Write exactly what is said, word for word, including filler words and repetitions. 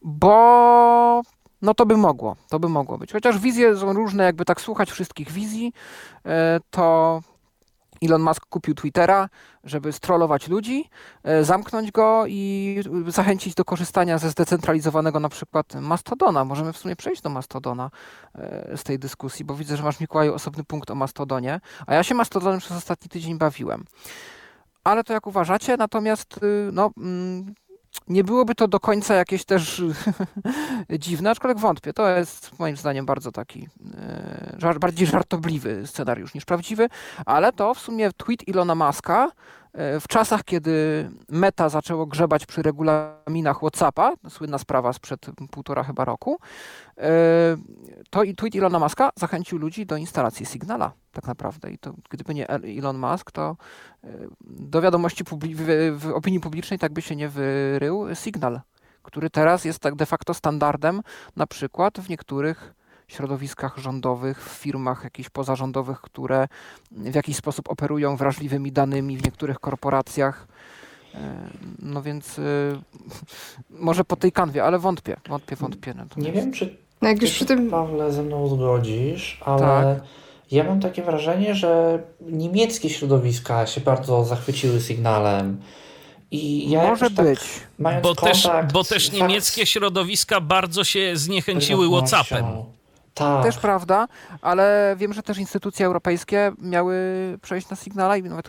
Bo no to by mogło, to by mogło być. Chociaż wizje są różne, jakby tak słuchać wszystkich wizji, to Elon Musk kupił Twittera, żeby strollować ludzi, zamknąć go i zachęcić do korzystania ze zdecentralizowanego na przykład Mastodona. Możemy w sumie przejść do Mastodona z tej dyskusji, bo widzę, że masz, Mikołaju, osobny punkt o Mastodonie, a ja się Mastodonem przez ostatni tydzień bawiłem. Ale to jak uważacie, natomiast no, nie byłoby to do końca jakieś też dziwne, aczkolwiek wątpię. To jest moim zdaniem bardzo taki żar- bardziej żartobliwy scenariusz niż prawdziwy, ale to w sumie tweet Elona Muska w czasach, kiedy Meta zaczęło grzebać przy regulaminach WhatsAppa, słynna sprawa sprzed półtora chyba roku, to i tweet Elona Muska zachęcił ludzi do instalacji Signala tak naprawdę. I to gdyby nie Elon Musk, to do wiadomości publi- w, w opinii publicznej tak by się nie wyrył Signal, który teraz jest tak de facto standardem na przykład w niektórych środowiskach rządowych, w firmach jakichś pozarządowych, które w jakiś sposób operują wrażliwymi danymi, w niektórych korporacjach. No więc y, może po tej kanwie, ale wątpię, wątpię, wątpię. Natomiast... Nie wiem, czy No jak ty już przy się, tym... Pawle, ze mną zgodzisz, ale Tak. ja mam takie wrażenie, że niemieckie środowiska się bardzo zachwyciły Signalem. I ja Może jakoś tak, być. mając Bo też, kontakt, bo też fakt niemieckie środowiska bardzo się zniechęciły prywatnością. WhatsAppem. Tak. Też prawda, ale wiem, że też instytucje europejskie miały przejść na Signala i nawet